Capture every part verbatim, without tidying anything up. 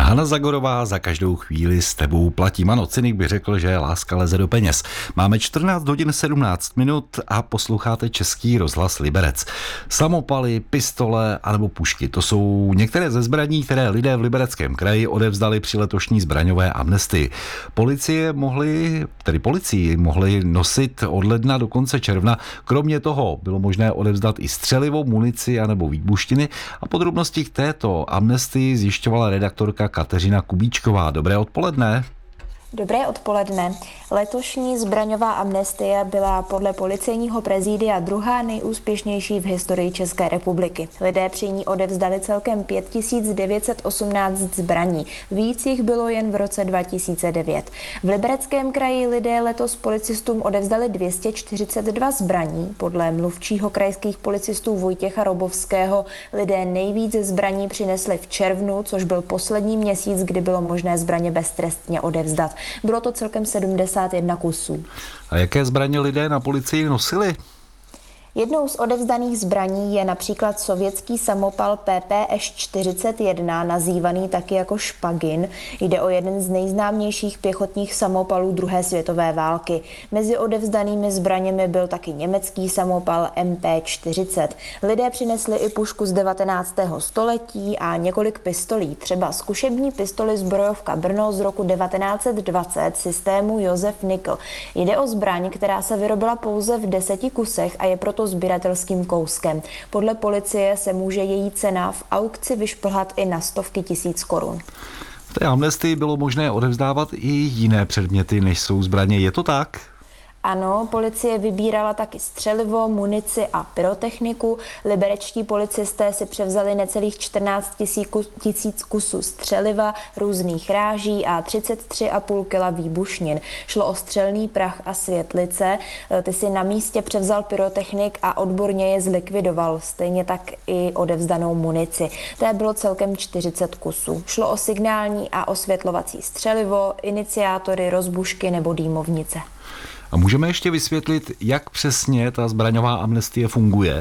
Hana Zagorová za každou chvíli s tebou platí. Ano, cynik by řekl, že láska leze do peněz. Máme čtrnáct hodin sedmnáct minut a posloucháte Český rozhlas Liberec. Samopaly, pistole anebo pušky, to jsou některé ze zbraní, které lidé v Libereckém kraji odevzdali při letošní zbraňové amnestii. Policie mohly, tedy policii mohli nosit od ledna do konce června. Kromě toho bylo možné odevzdat i střelivo, munici anebo výbuštiny a podrobnosti k této amnestii zjišťovala redaktorka Kateřina Kubíčková. Dobré odpoledne. Dobré odpoledne. Letošní zbraňová amnestie byla podle policejního prezidia druhá nejúspěšnější v historii České republiky. Lidé při ní odevzdali celkem pět tisíc devět set osmnáct zbraní. Víc jich bylo jen v roce dva tisíce devět. V Libereckém kraji lidé letos policistům odevzdali dvě stě čtyřicet dva zbraní. Podle mluvčího krajských policistů Vojtěcha Robovského lidé nejvíce zbraní přinesli v červnu, což byl poslední měsíc, kdy bylo možné zbraně beztrestně odevzdat. Bylo to celkem sedmdesát jedna kusů. A jaké zbraně lidé na policii nosili? Jednou z odevzdaných zbraní je například sovětský samopal P P Š čtyřicet jedna, nazývaný taky jako Špagin. Jde o jeden z nejznámějších pěchotních samopalů druhé světové války. Mezi odevzdanými zbraněmi byl taky německý samopal M P čtyřicet. Lidé přinesli i pušku z devatenáctého století a několik pistolí, třeba zkušební pistoli zbrojovka Brno z roku devatenáct set dvacet systému Josef Nikl. Jde o zbraň, která se vyrobila pouze v deseti kusech a je proto sběratelským kouskem. Podle policie se může její cena v aukci vyšplhat i na stovky tisíc korun. V té amnestii bylo možné odevzdávat i jiné předměty, než jsou zbraně. Je to tak? Ano, policie vybírala taky střelivo, munici a pyrotechniku. Liberečtí policisté si převzali necelých čtrnáct tisíc kusů střeliva, různých ráží a třicet tři a půl kila výbušnin. Šlo o střelný prach a světlice. Ty si na místě převzal pyrotechnik a odborně je zlikvidoval. Stejně tak i odevzdanou munici. Té bylo celkem čtyřicet kusů. Šlo o signální a osvětlovací střelivo, iniciátory, rozbušky nebo dýmovnice. A můžeme ještě vysvětlit, jak přesně ta zbraňová amnestie funguje?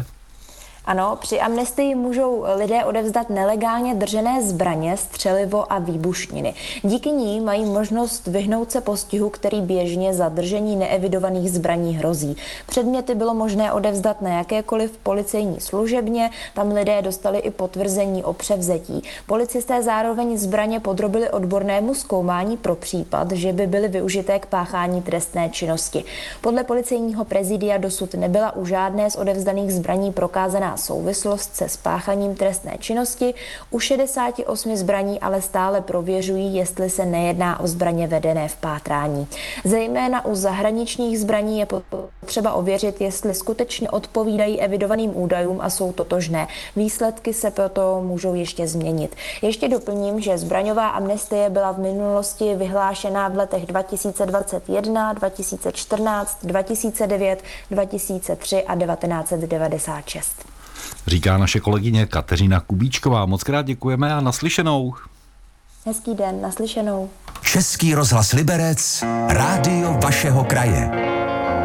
Ano, při amnestii můžou lidé odevzdat nelegálně držené zbraně, střelivo a výbušniny. Díky ní mají možnost vyhnout se postihu, který běžně za držení neevidovaných zbraní hrozí. Předměty bylo možné odevzdat na jakékoliv policejní služebně, tam lidé dostali i potvrzení o převzetí. Policisté zároveň zbraně podrobili odbornému zkoumání pro případ, že by byly využité k páchání trestné činnosti. Podle policejního prezidia dosud nebyla u žádné z odevzdaných zbraní prokázaná souvislost se spáchaním trestné činnosti. U šedesáti osmi zbraní ale stále prověřují, jestli se nejedná o zbraně vedené v pátrání. Zejména u zahraničních zbraní je potřeba ověřit, jestli skutečně odpovídají evidovaným údajům a jsou totožné. Výsledky se proto můžou ještě změnit. Ještě doplním, že zbraňová amnestie byla v minulosti vyhlášená v letech dva tisíce dvacet jedna, dva tisíce čtrnáct, dva tisíce devět, dva tisíce tři a devatenáct set devadesát šest. Říká naše kolegyně Kateřina Kubíčková. Moc krát děkujeme a naslyšenou. Hezký den, naslyšenou. Český rozhlas Liberec, rádio vašeho kraje.